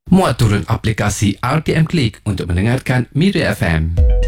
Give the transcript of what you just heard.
Muat turun aplikasi RTM Klik untuk mendengarkan Mira FM.